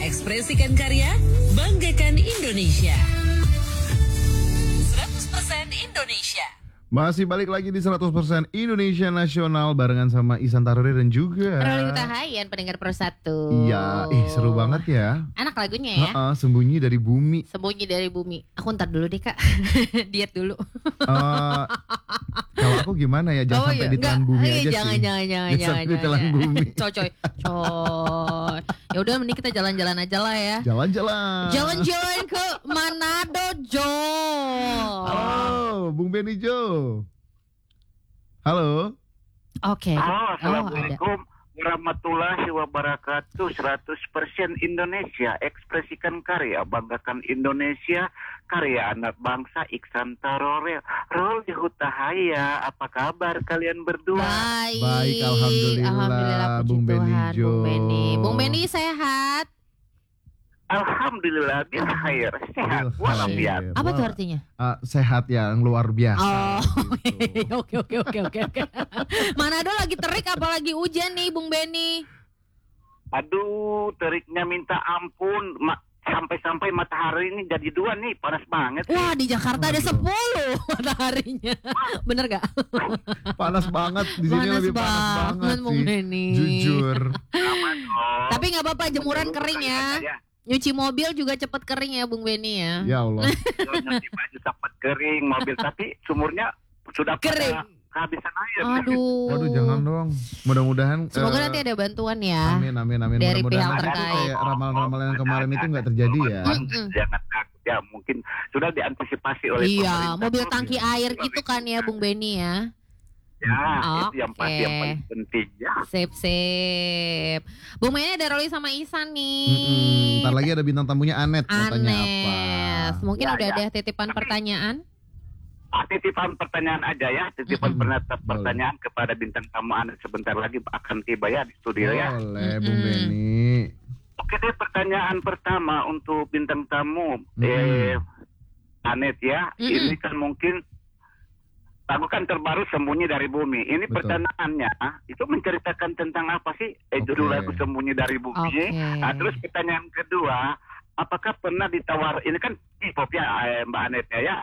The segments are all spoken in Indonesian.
Ekspresikan karya, banggakan Indonesia. 100% Indonesia. Masih balik lagi di 100% Indonesia Nasional barengan sama Ihsan Taruri dan juga Roli Utahayan, pendengar Pro 1. Iya, seru banget ya. Enak lagunya ya. Sembunyi dari bumi. Sembunyi dari bumi. Aku ntar dulu deh Kak. Diet dulu. Kalau aku gimana ya, jangan sampai ditelan bumi aja sih. Jangan. Sampai ditelan bumi. Coy. Ya udah, mending kita jalan-jalan aja lah ya. Jalan-jalan ke Manado, Jo. Halo, Bung Benny Jo. Halo. Oke. Halo, Assalamualaikum warahmatullahi wabarakatuh. 100% Indonesia, ekspresikan karya, banggakan Indonesia, karya anak bangsa Ihsan Taruri. Roli Utahayan, apa kabar kalian berdua? Baik, alhamdulillah, puji Bung Benny Tuhan, Jo. Bung Benny sehat? Alhamdulillah, bil khair, sehat walafiat. Apa tuh artinya? Sehat yang luar biasa. Oke. Manado lagi terik apalagi hujan nih, Bung Benny? Aduh, teriknya minta ampun. Sampai-sampai matahari ini jadi 2 nih, panas banget. Wah, di Jakarta ada 10 mataharinya. Bener gak? Panas banget, di sini lebih panas banget Bung sih. Benny. Jujur. Tapi gak apa-apa, jemuran kering ya. Nyuci mobil juga cepet kering ya, Bung Benny ya. Ya Allah. Nyuci baju cepat kering, mobil, tapi sumurnya sudah Kering. kehabisan air. Aduh, jangan dong. Mudah-mudahan semoga nanti ada bantuan ya. Amin. Dari Mudah-mudahan pihak nanti terkait. kayak ramalan-ramalan yang kemarin itu nggak terjadi ya. Jangan takut ya, mungkin sudah diantisipasi oleh Iya, pemerintah. mobil tangki air gitu kan ya, Bung Benny ya. Ya, itu yang pasti yang Oke. paling penting ya. Sip. Bung Benny ada Roli sama Ihsan nih. Ntar lagi ada bintang tamunya Anet. Mau tanya apa? Anes. Mungkin Ya, udah ya. ada titipan pertanyaan? Titipan pertanyaan aja ya, titipan pertanyaan kepada bintang tamu Anda sebentar lagi akan tiba ya di studio ya. Boleh, Bung Benny. Oke deh, pertanyaan pertama untuk bintang tamu Anet ya. Ini kan mungkin lagu kan terbaru Sembunyi dari Bumi. Ini Betul. pertanyaannya itu menceritakan tentang apa sih? Judul lagu Sembunyi dari Bumi. Oke. Nah, terus pertanyaan kedua, apakah pernah ditawar? Ini kan hip-hop ya, Mbak Anet ya.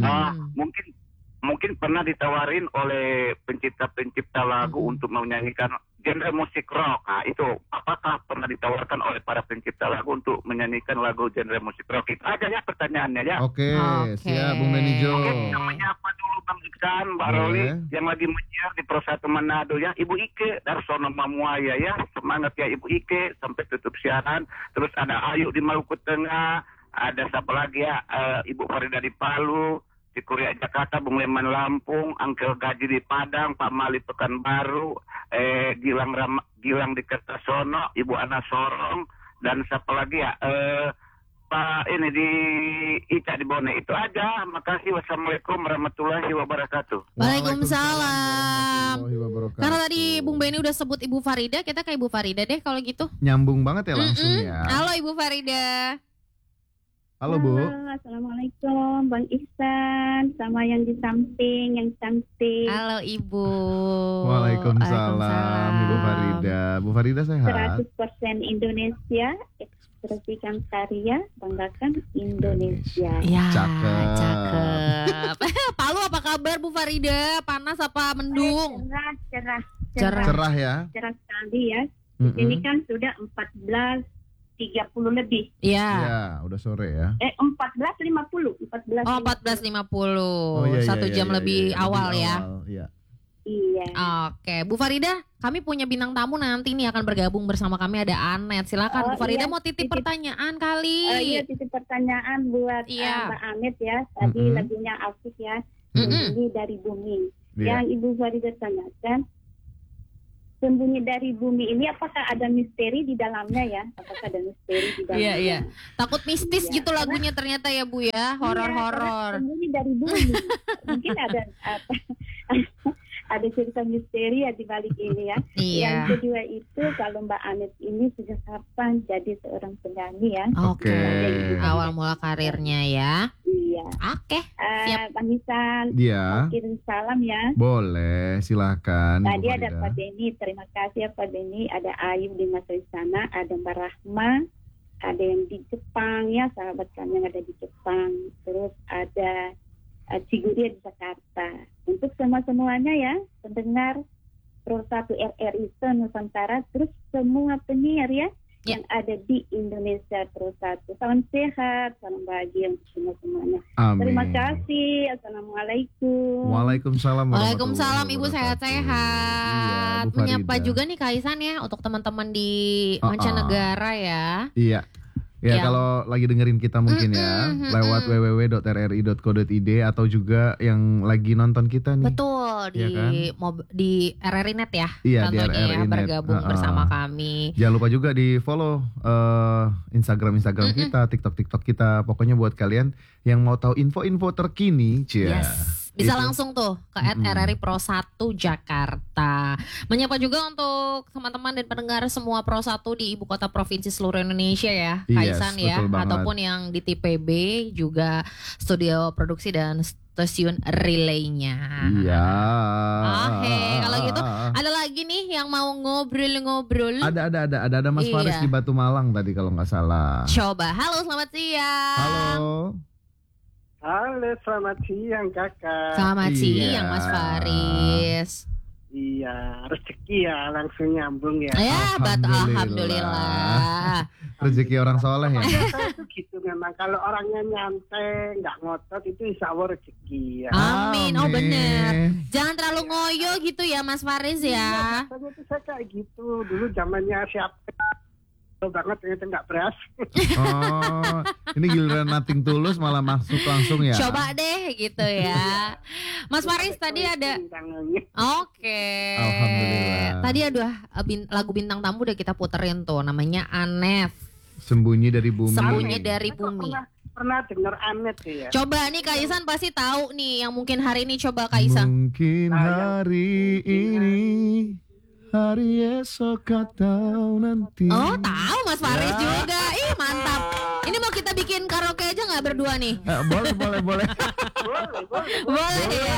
Mungkin pernah ditawarin oleh pencipta lagu untuk menyanyikan genre musik rock. Nah, itu apakah pernah ditawarkan oleh para pencipta lagu untuk menyanyikan lagu genre musik rock? Itu aja ya pertanyaannya ya. Oke, siap Bung Benny Jo. Oke, kita menyapa dulu Bang Ihsan, Mbak Boleh. Roli yang lagi menyiar di Pro 1 Manado ya. Ibu Ike Darsono Mamuaya ya. Semangat ya Ibu Ike sampai tutup siaran. Terus ada Ayu di Maluku Tengah. Ada siapa lagi ya? Ibu Farida di Palu. Di Kuria Jakarta, Bung Leman Lampung, Angkel Gaji di Padang, Pak Mali Pekanbaru, Gilang di Kertosono, Ibu Ana Sorong, dan siapa lagi ya? Pak ini di Ica di Bone. Itu aja. Makasih. Wassalamualaikum warahmatullahi wabarakatuh. Waalaikumsalam. warahmatullahi wabarakatuh. Karena tadi Bung Benny udah sebut Ibu Farida, kita ke Ibu Farida deh kalau gitu. Nyambung banget ya langsung ya. Halo Ibu Farida. Halo Bu. Assalamualaikum Bang Ihsan sama yang di samping yang cantik. Halo Ibu. Waalaikumsalam Ibu Farida. Bu Farida sehat? 100% Indonesia, ekspresikan karya, banggakan Indonesia. Ya, Cakep. Palu apa kabar Bu Farida? Panas apa mendung? Cerah Cerah ya. cerah sekali ya. Ini kan sudah 14.30 lebih. Iya. Ya, udah sore ya. 14.50. 14.50. Oh, 14.50. 1 jam lebih awal ya. Iya. Iya. Oke, Bu Farida, kami punya bintang tamu nanti nih akan bergabung bersama kami, ada Anet. Silakan Bu Farida, iya, mau titip pertanyaan kali. Iya, titip pertanyaan buat Iya. Mbak Anet ya. Tadi lagunya Afif ya. Sembunyi dari Bumi. Iya. Yang Ibu Farida tanyakan, Sembunyi dari Bumi ini apakah ada misteri di dalamnya ya? Apakah ada misteri di dalamnya? Iya. Takut mistis gitu lagunya ternyata ya Bu ya, horor-horor. Sembunyi dari Bumi. Mungkin ada ada cerita misteri ya di balik ini ya. Iya. Yang kedua itu kalau Mbak Anet ini sejak kapan jadi seorang penyanyi ya? Oke. Awal mula karirnya ya. Iya. Oke. Siap. Bang Ihsan, Dia. kirim salam ya. Boleh, silakan. Tadi Ibu ada Farida. Pak Denny, terima kasih ya Pak Denny. Ada Ayu di Mas sana, ada Mbak Rahma, ada yang di Jepang ya, sahabat kami yang ada di Jepang. Terus ada Ciguria di Jakarta. Untuk semuanya ya, pendengar Pro 1 RRI Nusantara, terus semua penyiar ya yang ada di Indonesia Pro 1. Salam sehat, salam bahagia untuk semuanya. Amin. Terima kasih. Assalamualaikum. Waalaikumsalam. Waalaikumsalam, Ibu warahmatullahi sehat-sehat. wabarakatuh. Iya, Bu Menyapa Farida. juga nih Kak Isan ya untuk teman-teman di Oh, mancanegara ya. Iya. Ya, Yang- kalau lagi dengerin kita mungkin ya lewat www.rri.co.id atau juga yang lagi nonton kita nih. Betul di Iya kan? di RRI Net ya. Iya, di contohnya RRI ya Net. bergabung bersama kami. Jangan lupa juga di follow Instagram kita, TikTok kita. Pokoknya buat kalian yang mau tahu info-info terkini, cia. Yes. Bisa Itu. langsung tuh ke @RRI Pro 1 Jakarta. Menyapa juga untuk teman-teman dan pendengar semua Pro 1 di ibu kota provinsi seluruh Indonesia ya, Yes, Kaisan ya, betul banget. ataupun yang di TPB juga studio produksi dan stasiun relaynya. Iya. Oke, kalau gitu ada lagi nih yang mau ngobrol-ngobrol. Ada Mas Iya. Faris di Batu Malang tadi kalau nggak salah. Coba, halo selamat siang. Halo. Halo, selamat siang kakak. Selamat Iya. siang Mas Faris. Iya, rezeki ya langsung nyambung ya. Ya, Alhamdulillah. alhamdulillah. Rezeki orang soleh ya. Makanya saya tuh gitu memang, kalau orangnya nyantai, nggak ngotot itu insya Allah rezeki ya. Amin. Oh bener. Jangan terlalu ngoyo gitu ya Mas Faris ya. Biasanya tuh saya kayak gitu, dulu zamannya siapa banget ternyata nggak beras. Oh, ini giliran nating tulus malah masuk langsung ya. Coba deh gitu ya. Mas Faris tadi ada. Oke. Alhamdulillah. Tadi ada lagu bintang tamu udah kita puterin tuh, namanya Anef. Sembunyi dari bumi. Sembunyi dari bumi. Pernah dengar Anet ya? Coba nih Kak Isan pasti tahu nih yang mungkin hari ini, coba Kak Isan. Mungkin hari ini, hari esok atau nanti. Oh tahu Mas Faris juga. Ih mantap. Ini mau kita bikin karaoke aja nggak berdua nih? Boleh. Boleh. Boleh ya.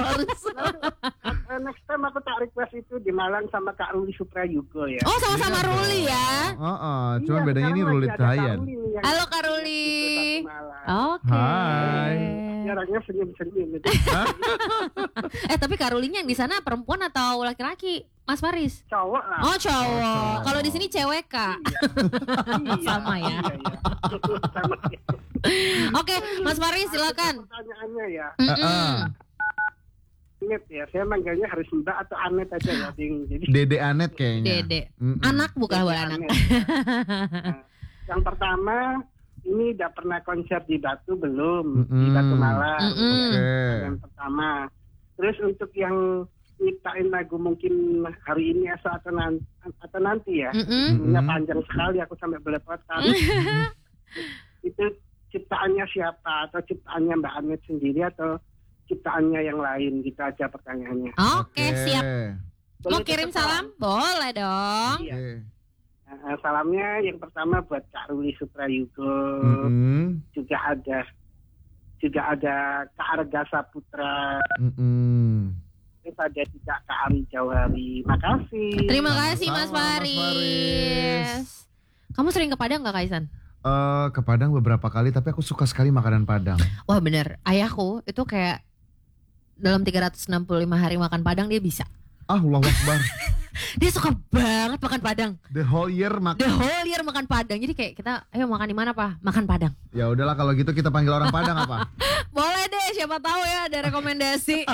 Next time aku tak request itu di Malang sama Kak Ruli Suprayugo ya. Oh sama-sama Ruli ya. Cuman Iya, bedanya ini sekarang Rulit lagi ada Kak Kayan. Ruli nih yang Halo Kak Ruli. di Malang. Oke. Hai. Dia orangnya senyum-senyum gitu. Tapi Kak Rulinya yang di sana perempuan atau laki-laki? Mas Faris? Cowok lah. Oh cowok. Kalau di sini cewek Kak. Iya, Sama ya. iya. Sama ya. Oke, Mas Faris silakan. Pertanyaannya ya, Mm-mm. Anet ya. Saya manggilnya harus Mbak atau Anet aja ya. Jadi Dede Anet kayaknya. Dede. Mm-mm. Anak bukan buat anak. Anet. Nah, yang pertama, ini udah pernah konser di Batu belum? Di Batu Malang. Mm-mm. Oke. Yang pertama. Terus untuk yang nyiptain lagu mungkin hari ini atau nanti ya. Mm-mm. Punya panjang sekali, aku sampai belepotan. Itu ciptaannya siapa? Atau ciptaannya Mbak Anet sendiri atau ciptaannya yang lain? Gitu aja pertanyaannya. Oke, siap. Mau Boleh kirim tetap? salam? Boleh dong. Iya. Oke. Salamnya yang pertama buat Kak Ruli Suprayugo. Mm-mm. Juga ada Kak Arga Saputra. Mm-mm. Terus ada juga Kak Ari Jawari. Makasih. Terima kasih Mas Sama-sama, Mas Faris. Faris. Kamu sering ke Padang gak Kak Isan? Ke Padang beberapa kali, tapi aku suka sekali makanan Padang. Wah bener, ayahku itu kayak dalam 365 hari makan Padang dia bisa. Allahu Akbar. Dia suka banget makan Padang. The whole year The whole year makan Padang. Jadi kayak kita, ayo makan di mana Pak? Makan Padang. Ya udahlah kalau gitu kita panggil orang Padang apa? Boleh deh, siapa tahu ya ada rekomendasi.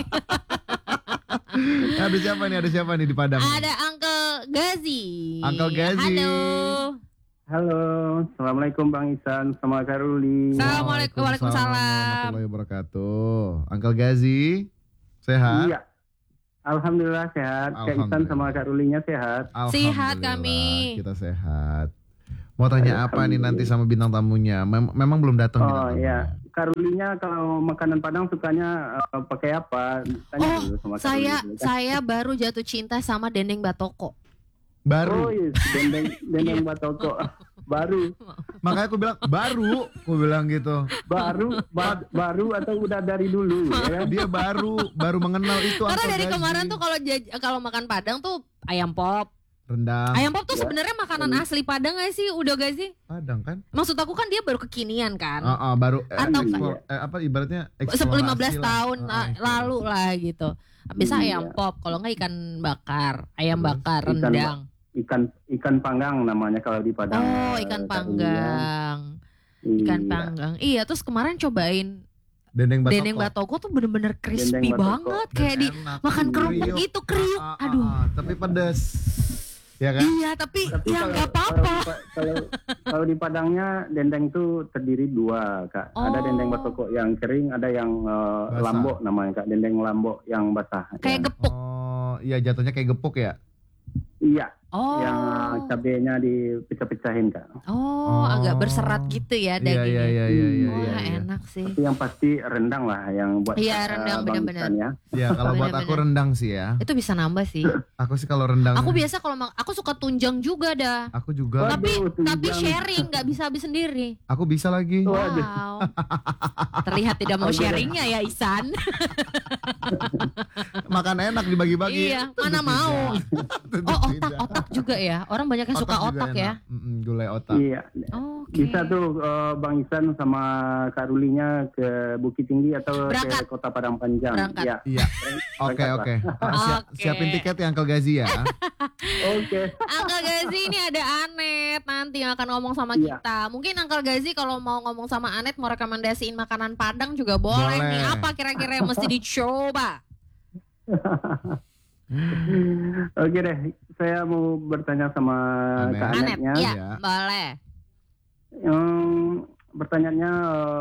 Ada siapa nih di Padang? Ada Uncle Gazi. Uncle Gazi. Halo. Halo, Assalamualaikum Bang Isan sama Kak Ruli. Assalamualaikum. Waalaikumsalam. warahmatullahi wabarakatuh. Uncle Gazi, sehat? Iya, Alhamdulillah sehat. Kak Isan Alhamdulillah. sama Kak Rulinya sehat. Sehat Alhamdulillah, kami. Kita sehat. Mau tanya apa nih nanti sama bintang tamunya? Memang belum datang bintang Oh tamunya. ya, Kak Rulinya kalau makanan Padang sukanya pakai apa? Tanya dulu sama Kak Ruli dulu, kan. Saya baru jatuh cinta sama dendeng batoko. Baru. Oh iya, dendeng batoko. Baru Makanya aku bilang baru, aku bilang gitu. baru atau udah dari dulu ya kan? Dia baru mengenal itu. Karena Uncle dari Gazi. kemarin tuh kalau makan Padang tuh ayam pop, Rendang. Ayam pop tuh Ya. sebenarnya makanan asli Padang gak sih? Udah gak sih? Padang kan? Maksud aku kan dia baru kekinian kan. Baru Atau- apa ibaratnya 15 eksplorasi tahun lah. lalu lah gitu. Bisa Iya. ayam pop, kalau nggak ikan bakar, ayam Terus bakar, ikan rendang. Ikan panggang namanya kalau di Padang. Oh, ikan Kak Rulia. panggang. Ikan Iya. panggang. Iya, terus kemarin cobain Dendeng batoko. dendeng batoko tuh bener-bener crispy Dendeng batoko. banget, Dan kayak di enak. makan kerupuk Kriuk. gitu, kriuk. Aduh. Tapi pedes. Ya kan? Iya, tapi ya nggak apa-apa. Kalau di Padangnya dendeng itu terdiri dua, Kak. Ada Oh. dendeng batoko yang kering, ada yang Basah. lambok namanya, Kak. Dendeng lambok yang basah. Kayak Ya. gepuk. Oh, iya jatuhnya kayak gepuk ya. Iya, Oh. yang cabenya dipecah-pecahin, Kak. Oh, agak berserat gitu ya Iya dagingnya. iya. Wah, enak sih. Tapi yang pasti rendang lah yang buat Iya, rendang Bang benar-benar. Isan ya. Ya kalau buat aku Bener-bener. rendang sih ya. Itu bisa nambah sih. Aku sih kalau rendang. Aku biasa kalau aku suka tunjang juga dah. Aku juga. Tapi tunjang. tapi sharing, nggak bisa habis sendiri. Aku bisa lagi. Waduh. Wow. Terlihat tidak mau sharingnya ya Isan. Makan enak dibagi-bagi. Iya, mana mau. Tentu Oh, tidak. otak juga ya. Orang banyak yang suka juga otak ya. enak. Gulai otak. Iya. Oke. Bisa tuh Bang Isan sama Kak Rulinya ke Bukit Tinggi atau Berangkat. ke Kota Padang Panjang. Berangkat. Ya. Iya. Oke Berangkat oke. Oke. Siapin tiket ya Uncle Gazi ya. Oke. Uncle Gazi ini ada Anet nanti yang akan ngomong sama Iya. kita. Mungkin Uncle Gazi kalau mau ngomong sama Anet mau rekomendasiin makanan Padang juga boleh, Boleh. nih. Apa kira-kira yang mesti dicoba? Oke deh, saya mau bertanya sama Anet. Kak Anet, Anetnya. ya, Ya. boleh. Pertanyaannya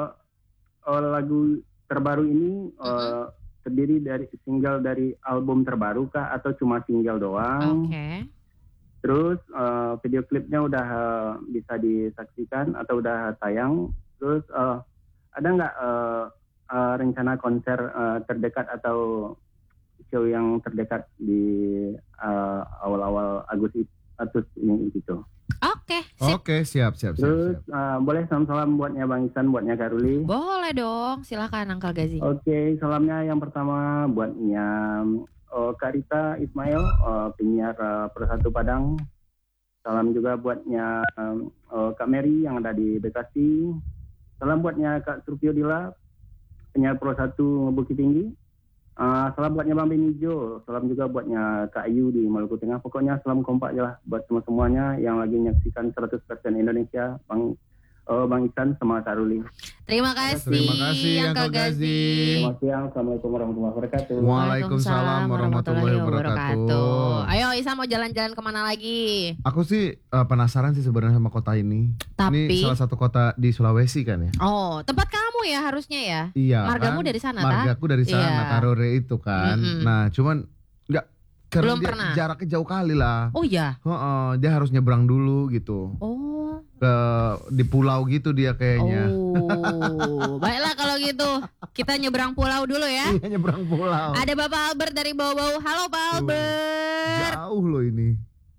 lagu terbaru ini terdiri dari single dari album terbaru kah atau cuma single doang? Oke. Terus video klipnya udah bisa disaksikan atau udah tayang? Terus ada nggak rencana konser terdekat atau show yang terdekat di awal-awal Agustus ini gitu? Oke, sip. Oke siap. Terus boleh salam-salam buatnya Bang Isan, buatnya Kak Ruli. Boleh dong, silakan Uncle Gazi. Oke, salamnya yang pertama buatnya Kak Rita Ismail, penyiar Persatu Padang. Salam juga buatnya Kak Mary yang ada di Bekasi. Salam buatnya Kak Surpio Dila, penyiar Persatu Bukit Tinggi. Salam buatnya Bang Benijo, salam juga buatnya Kak Ayu di Maluku Tengah. Pokoknya salam kompak aja lah buat semuanya yang lagi menyaksikan 100% Indonesia, Bang Isan sama Kak Ruli. Terima kasih, Terima kasih, Uncle Gazi. Selamat siang, Assalamualaikum warahmatullahi wabarakatuh. Waalaikumsalam warahmatullahi wabarakatuh. Ayo Isa mau jalan-jalan kemana lagi? Aku sih penasaran sih sebenarnya sama kota ini. Tapi Ini salah satu kota di Sulawesi kan ya? oh, tempat kamu ya harusnya ya. Iya. Margamu kan? dari sana, ta? Margaku dari sana, Iya. Karore itu kan. Mm-mm. Nah, cuman nggak karena Belum dia pernah. jaraknya jauh kali lah. Oh ya. Heeh, dia harus nyebrang dulu gitu. Oh. Di pulau gitu dia kayaknya. Oh. Baiklah kalau gitu. Kita nyebrang pulau dulu ya. Iya, nyebrang pulau. Ada Bapak Albert dari Bau-Bau. Halo Pak Tuh. Albert. Jauh loh ini.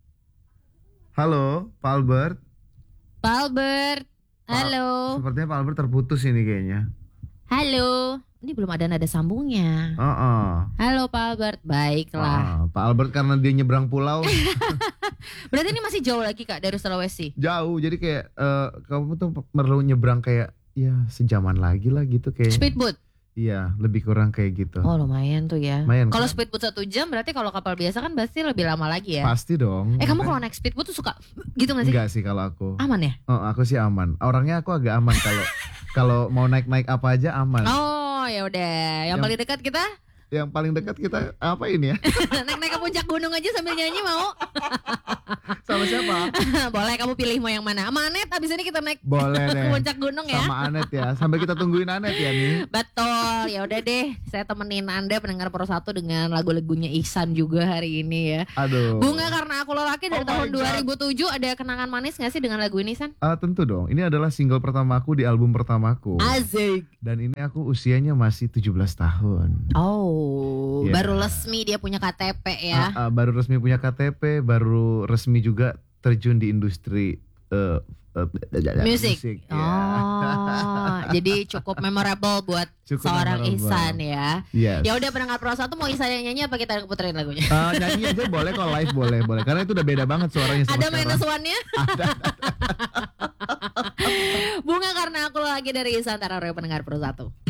Halo, Pak Albert. Pak Albert. Halo. Sepertinya Pak Albert terputus ini kayaknya. Halo. Ini belum ada nada sambungnya. Heeh. Halo Pak Albert. Baiklah. Pak Albert karena dia nyebrang pulau Berarti ini masih jauh lagi Kak dari Sulawesi. jauh. Jadi kayak kamu tuh perlu nyebrang kayak ya sejaman lagi lah gitu kayak. Speedboat. Iya, lebih kurang kayak gitu. Oh lumayan tuh ya. Lumayan, Kalau kan? speedboat 1 jam berarti kalau kapal biasa kan pasti lebih lama lagi ya. Pasti dong. Kamu kalau naik speedboat tuh suka gitu gak sih? Enggak sih kalau aku. Aman ya? Oh, aku sih aman. Orangnya aku agak aman kalau kalau mau naik-naik apa aja aman. Oh ya udah. Yang paling dekat kita Yang paling dekat kita apa ini ya? naik-naik ke puncak gunung aja sambil nyanyi mau? Sama siapa? Boleh kamu pilih mau yang mana? Sama Anet abis ini kita naik Boleh ke deh. puncak gunung ya. Sama Anet ya. Sampai kita tungguin Anet ya nih. Betul, ya udah deh. Saya temenin Anda pendengar Pro 1 dengan lagu-lagunya Ihsan juga hari ini ya. Aduh. Bunga karena aku lelaki dari Oh tahun my God. 2007 ada kenangan manis gak sih dengan lagu ini San? Tentu dong. Ini adalah single pertamaku di album pertamaku. Asik. Dan ini aku usianya masih 17 tahun. Oh, Ya. baru resmi dia punya KTP ya. Baru resmi punya KTP, baru resmi juga terjun di industri Musik. ya. Jadi cukup memorable buat Cukup seorang memorable. Ihsan ya. Yes. Ya udah pendengar Pro 1 mau Ihsan yang nyanyi apa kita puterin lagunya? Nyanyi aja boleh, kalau live boleh. Karena itu udah beda banget suaranya sama Ada sekarang. minus one-nya? Bunga karena aku lagi dari Ihsan Tararo pendengar Pro 1.